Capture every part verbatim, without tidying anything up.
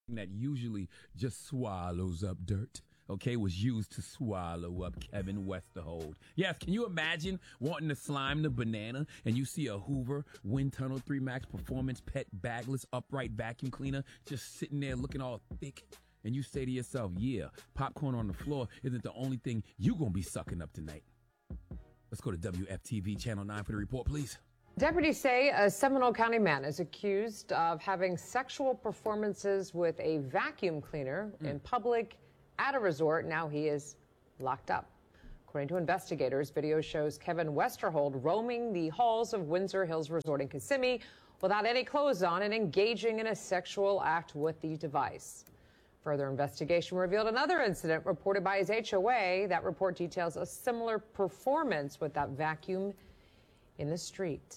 that usually just swallows up dirt, okay, was used to swallow up Kevin Westerhold. Yes, can you imagine wanting to slime the banana and you see a Hoover Wind Tunnel three Max Performance Pet Bagless Upright Vacuum Cleaner just sitting there looking all thick, and you say to yourself, yeah, popcorn on the floor isn't the only thing you gonna be sucking up tonight. Let's go to W F T V Channel nine for the report, please. Deputies say a Seminole County man is accused of having sexual performances with a vacuum cleaner mm. in public at a resort. Now he is locked up. According to investigators, video shows Kevin Westerhold roaming the halls of Windsor Hills Resort in Kissimmee without any clothes on and engaging in a sexual act with the device. Further investigation revealed another incident reported by his H O A. That report details a similar performance with that vacuum in the street.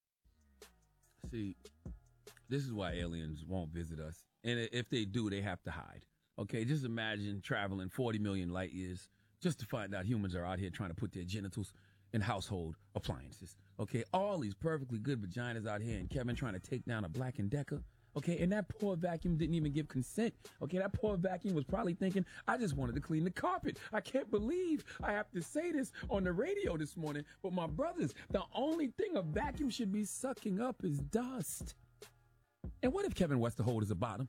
See, this is why aliens won't visit us. And if they do, they have to hide. Okay, just imagine traveling forty million light years just to find out humans are out here trying to put their genitals in household appliances. Okay, all these perfectly good vaginas out here and Kevin trying to take down a Black and Decker. Okay, and that poor vacuum didn't even give consent. Okay, that poor vacuum was probably thinking, I just wanted to clean the carpet. I can't believe I have to say this on the radio this morning, but my brothers, the only thing a vacuum should be sucking up is dust. And what if Kevin Westerhold is a bottom?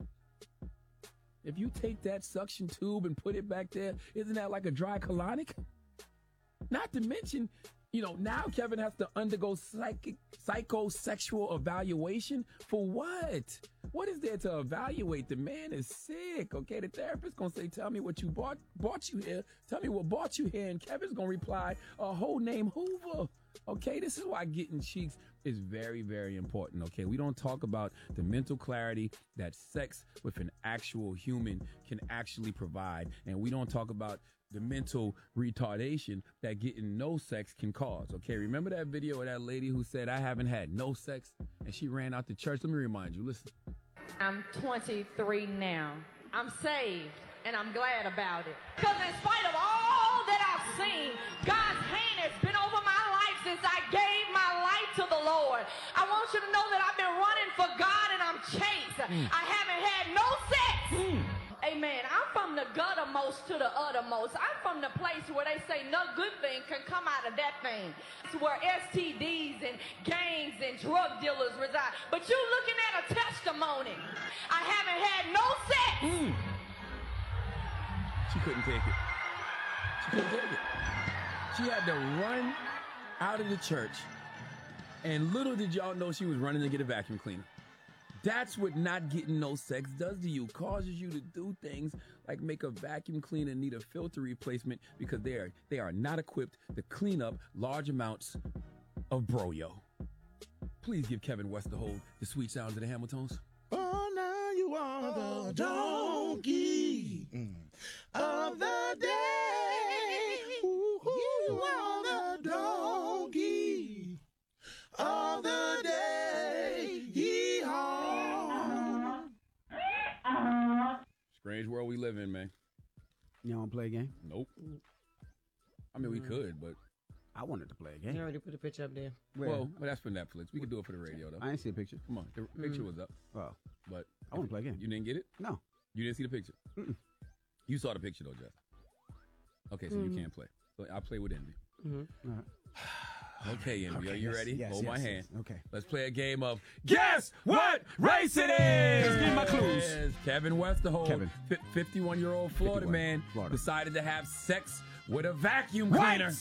If you take that suction tube and put it back there, isn't that like a dry colonic? Not to mention, you know, now Kevin has to undergo psychic, psychosexual evaluation for what? What is there to evaluate? The man is sick, okay? The therapist gonna say, tell me what you bought, bought you here. Tell me what bought you here. And Kevin's gonna reply, a whole name Hoover. Okay, this is why getting cheeks is very, very important, okay? We don't talk about the mental clarity that sex with an actual human can actually provide. And we don't talk about the mental retardation that getting no sex can cause, okay? Remember that video of that lady who said, I haven't had no sex, and she ran out the church? Let me remind you, listen. I'm twenty-three now. I'm saved, and I'm glad about it. Because in spite of all that I've seen, God's hand has been over my life since I gave my life to the Lord. I want you to know that I've been running for God, and I'm chased. Mm. I haven't had no sex. Mm. Amen. I'm from the guttermost to the uttermost. I'm from the place where they say no good thing can come out of that thing. It's where S T Ds and gangs and drug dealers reside. But you looking at a testimony. I haven't had no sex. Mm. She couldn't take it. She couldn't take it. She had to run out of the church. And little did y'all know she was running to get a vacuum cleaner. That's what not getting no sex does to you. Causes you to do things like make a vacuum cleaner need a filter replacement because they are they are not equipped to clean up large amounts of broyo. Please give Kevin Westerhold the sweet sounds of the Hamiltons. Oh, now you are the donkey mm. of the day. Ooh, you are the donkey of the day. Strange world we live in, man. You don't play a game? Nope. I mean, we could, but I wanted to play a game. You already put a picture up there. Where? Well, well, that's for Netflix. We could do it for the radio, though. I didn't see a picture. Come on, the picture mm. was up. Oh, but I want to play a game. You didn't get it? No. You didn't see the picture? Mm-mm. You saw the picture, though, Jeff. Okay, so mm. you can't play. So I'll play with Envy. Mm-hmm. All right. Okay, Envy, okay, are you yes, ready? Yes, Hold yes, my hand. Yes, okay. Let's play a game of Guess What Race It Is? Give me my clues. Yes. Kevin Westerhold, Kevin. fifty-one-year-old Florida fifty-one, man, Florida. decided to have sex with a vacuum What? cleaner.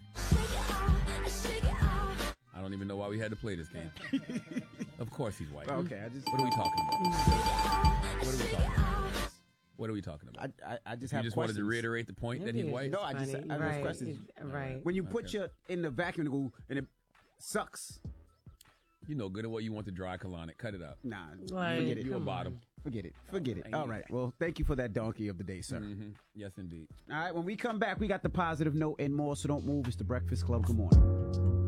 I don't even know why we had to play this game. Of course he's white. Okay, I just. What are we talking about? What are we talking about? What are we talking about? I, I, I just you have just questions. wanted to reiterate the point Maybe that he's white? No, I just I have right. questions. Right. When you put Okay. your in the vacuum to go and it sucks. You know good at what you want to dry colonic. Cut it out. Nah, Like, forget it. You a Come bottom. Forget it. Forget it. Thank All you. right. Well, thank you for that donkey of the day, sir. Mm-hmm. Yes, indeed. All right. When we come back, we got the positive note and more, so don't move. It's the Breakfast Club. Good morning.